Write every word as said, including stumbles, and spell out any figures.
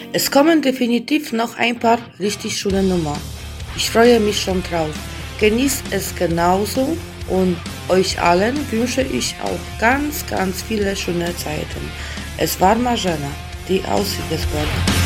Es kommen definitiv noch ein paar richtig schöne Nummern. Ich freue mich schon drauf. Genießt es genauso und euch allen wünsche ich auch ganz, ganz viele schöne Zeiten. Es war Marzena, die aus Siegelsberg.